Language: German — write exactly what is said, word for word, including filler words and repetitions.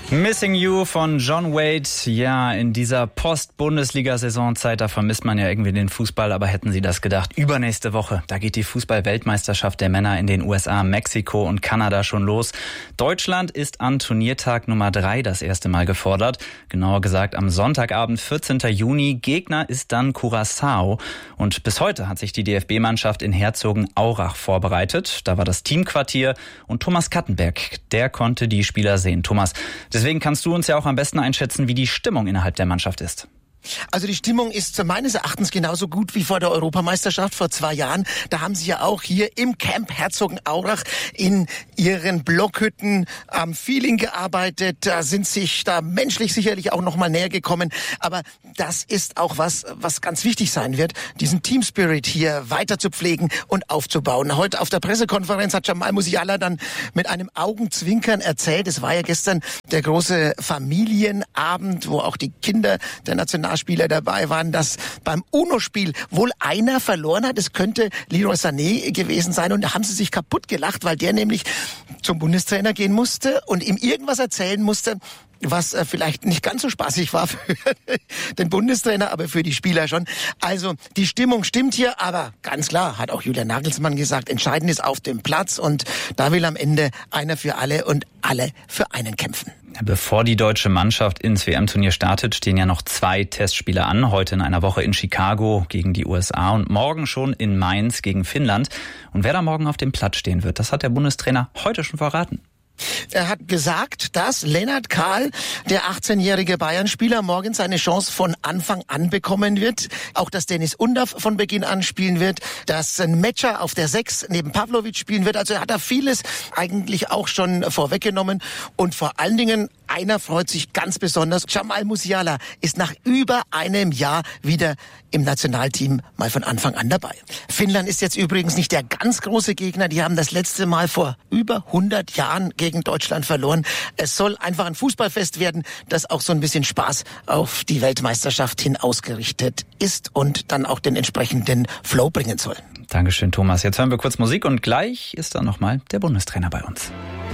Missing You von John Wade. Ja, in dieser Post-Bundesliga-Saisonzeit, da vermisst man ja irgendwie den Fußball, aber hätten Sie das gedacht? Übernächste Woche, da geht die Fußball-Weltmeisterschaft der Männer in den U S A, Mexiko und Kanada schon los. Deutschland ist an Turniertag Nummer drei das erste Mal gefordert. Genauer gesagt am Sonntagabend, vierzehnten Juni. Gegner ist dann Curaçao. Und bis heute hat sich die D F B-Mannschaft in Herzogenaurach vorbereitet. Da war das Teamquartier und Thomas Kattenberg, der konnte die Spieler sehen. Thomas, deswegen kannst du uns ja auch am besten einschätzen, wie die Stimmung innerhalb der Mannschaft ist. Also die Stimmung ist meines Erachtens genauso gut wie vor der Europameisterschaft vor zwei Jahren. Da haben sie ja auch hier im Camp Herzogenaurach in ihren Blockhütten am Feeling gearbeitet. Da sind sich da menschlich sicherlich auch noch mal näher gekommen. Aber das ist auch was, was ganz wichtig sein wird, diesen Team Spirit hier weiter zu pflegen und aufzubauen. Heute auf der Pressekonferenz hat Jamal Musiala dann mit einem Augenzwinkern erzählt. Es war ja gestern der große Familienabend, wo auch die Kinder der Nationalspieler dabei waren, dass beim UNO-Spiel wohl einer verloren hat. Es könnte Leroy Sané gewesen sein. Und da haben sie sich kaputt gelacht, weil der nämlich zum Bundestrainer gehen musste und ihm irgendwas erzählen musste, was äh, vielleicht nicht ganz so spaßig war für den Bundestrainer, aber für die Spieler schon. Also die Stimmung stimmt hier, aber ganz klar, hat auch Julian Nagelsmann gesagt, entscheidend ist auf dem Platz und da will am Ende einer für alle und alle für einen kämpfen. Bevor die deutsche Mannschaft ins W M-Turnier startet, stehen ja noch zwei Testspiele an. Heute in einer Woche in Chicago gegen die U S A und morgen schon in Mainz gegen Finnland. Und wer da morgen auf dem Platz stehen wird, das hat der Bundestrainer heute schon verraten. Er hat gesagt, dass Lennart Kahl, der achtzehnjährige Bayern-Spieler, morgen seine Chance von Anfang an bekommen wird. Auch, dass Dennis Undav von Beginn an spielen wird, dass ein Metscher auf der sechs neben Pavlovic spielen wird. Also er hat da vieles eigentlich auch schon vorweggenommen. Und vor allen Dingen, einer freut sich ganz besonders. Jamal Musiala ist nach über einem Jahr wieder im Nationalteam mal von Anfang an dabei. Finnland ist jetzt übrigens nicht der ganz große Gegner. Die haben das letzte Mal vor über hundert Jahren gegen Deutschland verloren. Es soll einfach ein Fußballfest werden, das auch so ein bisschen Spaß auf die Weltmeisterschaft hin ausgerichtet ist und dann auch den entsprechenden Flow bringen soll. Dankeschön, Thomas. Jetzt hören wir kurz Musik und gleich ist dann nochmal der Bundestrainer bei uns.